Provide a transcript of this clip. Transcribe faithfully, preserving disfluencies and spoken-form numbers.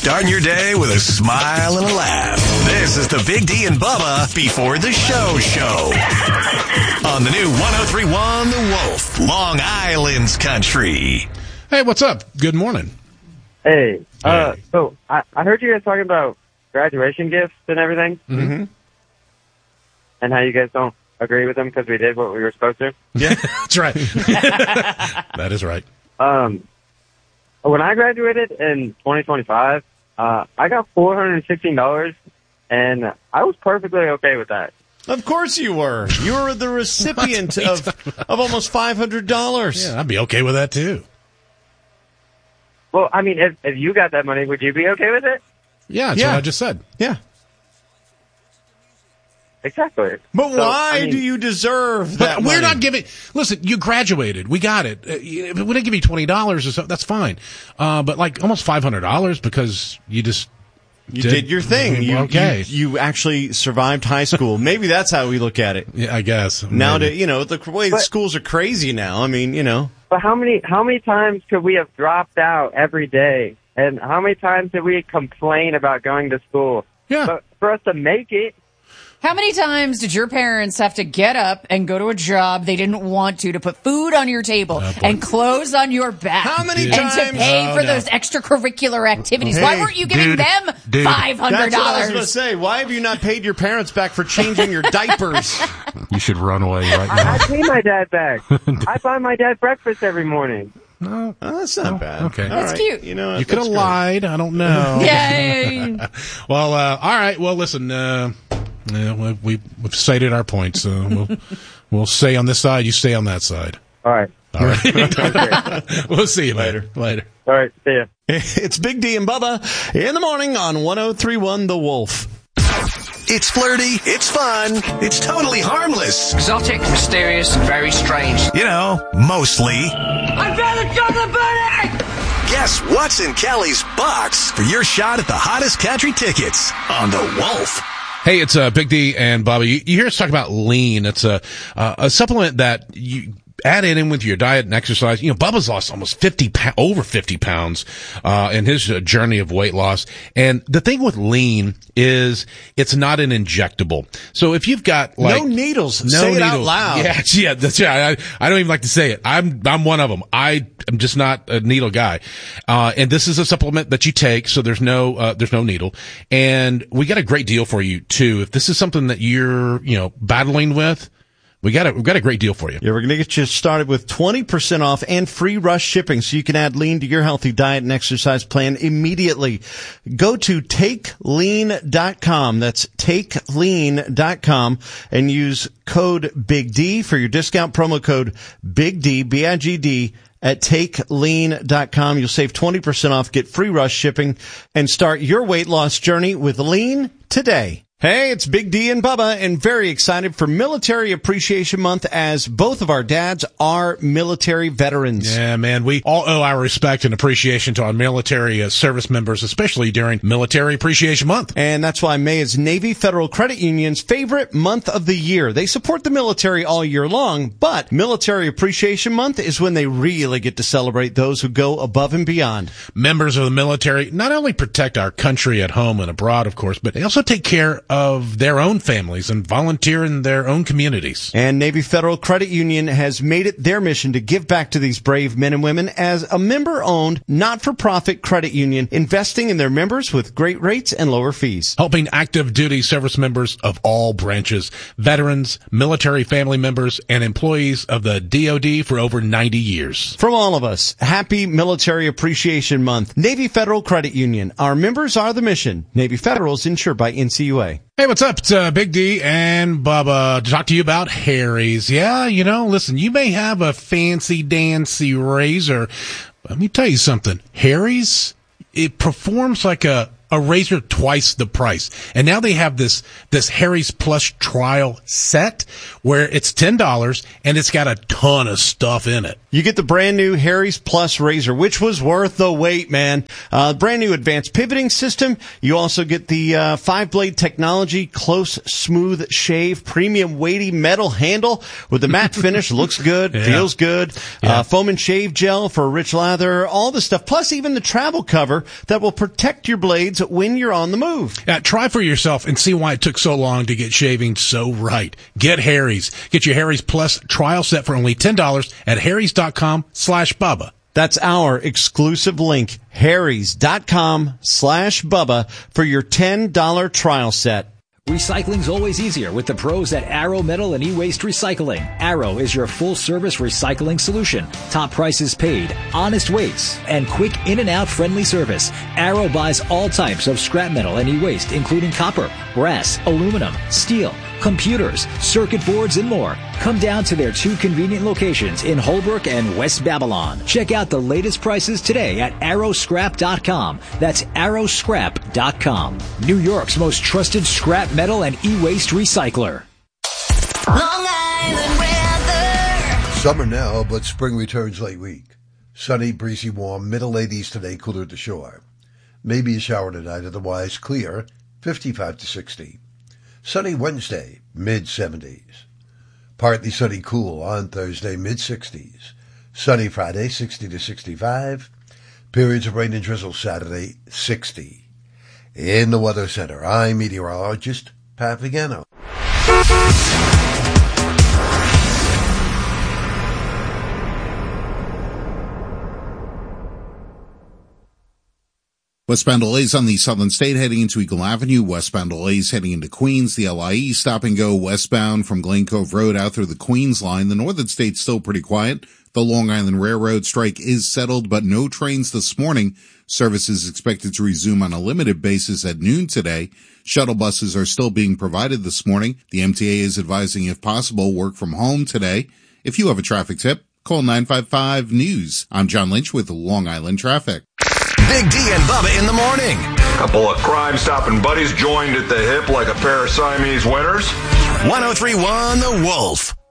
Starting your day with a smile and a laugh. This is the Big D and Bubba Before the Show show. On the new one oh three point one The Wolf, Long Island's country. Hey, what's up? Good morning. Hey, uh, Hey. so I, I heard you guys talking about graduation gifts and everything, Mm-hmm. and how you guys don't agree with them because we did what we were supposed to. Yeah, that's right. That is right. Um, when I graduated in twenty twenty-five, uh, I got four hundred sixteen dollars, and I was perfectly okay with that. Of course you were. You were the recipient of of almost five hundred dollars. Yeah, I'd be okay with that, too. Well, I mean, if, if you got that money, would you be okay with it? Yeah, that's Yeah. what I just said. Yeah. Exactly. But So, why I mean- do you deserve But that we're money? not giving. Listen, you graduated. We got it. Uh, If we didn't give you twenty dollars or something, that's fine. Uh, but like almost five hundred dollars because you just You did, your thing. You, okay. you, you actually survived high school. Maybe that's how we look at it. Yeah, I guess. Now, Maybe. to, you know, the way the But- schools are crazy now. I mean, you know. But how many how many times could we have dropped out every day? And how many times did we complain about going to school? Yeah. But for us to make it, How many times did your parents have to get up and go to a job they didn't want to, to put food on your table Oh, boy. and clothes on your back? How many and times- to pay Oh, for no. those extracurricular activities? Why Hey, weren't you giving dude, them dude. five hundred That's what I was going to dollars? say. Why have you not paid your parents back for changing your diapers? You should run away right I, now. I pay my dad back. I buy my dad breakfast every morning. No, Oh, that's not bad. okay. All That's right. cute. You know, you could have that's lied. I don't know. Yay! Well, uh, all right. Well, listen. Uh, yeah, we, we we've stated our points. Uh, we'll we'll stay on this side. You stay on that side. All right. All right. Okay. We'll see you later. Later. All right. See ya. It's Big D and Bubba in the morning on one oh three point one The Wolf. It's flirty, it's fun, it's totally harmless. Exotic, mysterious, and very strange. You know, mostly. I found a chocolate bunny! Guess what's in Kelly's box for your shot at the hottest country tickets on The Wolf. Hey, it's uh, Big D and Bobby. You, you hear us talk about lean. It's a uh, a supplement that you add it in with your diet and exercise. You know, Bubba's lost almost fifty, over fifty pounds uh, in his uh, journey of weight loss. And the thing with lean is it's not an injectable. So if you've got like no needles. no Say it out needles. loud. Yeah, yeah, that's right. I, I don't even like to say it. I'm I'm one of them. I am just not a needle guy. Uh, and this is a supplement that you take, so there's no uh, there's no needle. And we got a great deal for you too. If this is something that you're you know battling with, we got a we got a great deal for you. Yeah, we're going to get you started with twenty percent off and free rush shipping so you can add lean to your healthy diet and exercise plan immediately. Go to take lean dot com. That's take lean dot com and use code Big D for your discount promo code Big D, B I G D. At take lean dot com, you'll save twenty percent off, get free rush shipping, and start your weight loss journey with Lean today. Hey, it's Big D and Bubba, and very excited for Military Appreciation Month as both of our dads are military veterans. Yeah, man, we all owe our respect and appreciation to our military uh, service members, especially during Military Appreciation Month. And that's why May is Navy Federal Credit Union's favorite month of the year. They support the military all year long, but Military Appreciation Month is when they really get to celebrate those who go above and beyond. Members of the military not only protect our country at home and abroad, of course, but they also take care of their own families and volunteer in their own communities. And Navy Federal Credit Union has made it their mission to give back to these brave men and women as a member-owned, not-for-profit credit union, investing in their members with great rates and lower fees. Helping active duty service members of all branches, veterans, military family members, and employees of the D O D for over ninety years. From all of us, happy Military Appreciation Month. Navy Federal Credit Union. Our members are the mission. Navy Federal is insured by N C U A. Hey, what's up? It's uh, Big D and Bubba to talk to you about Harry's. Yeah, you know, listen, you may have a fancy dancy razor. Let me tell you something. Harry's, it performs like a a razor twice the price. And now they have this, this Harry's Plus trial set where it's ten dollars and it's got a ton of stuff in it. You get the brand new Harry's Plus razor, which was worth the wait, man. Uh, brand new advanced pivoting system. You also get the uh, five blade technology, close, smooth shave, premium weighty metal handle with the matte finish. Looks good, yeah. feels good. Yeah. Uh, foam and shave gel for rich lather, all the stuff. Plus even the travel cover that will protect your blades when you're on the move. Yeah, try for yourself and see why it took so long to get shaving so right. Get Harry's. Get your Harry's Plus trial set for only ten dollars at harrys.com slash Bubba. That's our exclusive link, harrys.com slash Bubba for your ten dollars trial set. Recycling's always easier with the pros at Arrow Metal and E-Waste Recycling. Arrow is your full-service recycling solution. Top prices paid, honest weights, and quick in-and-out friendly service. Arrow buys all types of scrap metal and e-waste, including copper, brass, aluminum, steel, computers, circuit boards, and more. Come down to their two convenient locations in Holbrook and West Babylon. Check out the latest prices today at arrow scrap dot com. That's arrow scrap dot com. New York's most trusted scrap metal and e-waste recycler. Long Island weather. Summer now, but spring returns late week. Sunny, breezy, warm, middle eighties today, cooler at the shore. Maybe a shower tonight, otherwise clear, fifty-five to sixty. Sunny Wednesday, mid seventies. Partly sunny, cool on Thursday, mid sixties. Sunny Friday, sixty to sixty-five. Periods of rain and drizzle Saturday, sixty. In the Weather Center, I'm meteorologist Pat Vigano. Westbound delays on the Southern State heading into Eagle Avenue. Westbound delays heading into Queens. The L I E stop and go westbound from Glen Cove Road out through the Queens line. The Northern State's still pretty quiet. The Long Island Railroad strike is settled, but no trains this morning. Service is expected to resume on a limited basis at noon today. Shuttle buses are still being provided this morning. The M T A is advising, if possible, work from home today. If you have a traffic tip, call nine five five news. I'm John Lynch with Long Island Traffic. Big D and Bubba in the morning. Couple of crime-stopping buddies joined at the hip like a pair of Siamese winners. one oh three point one The Wolf.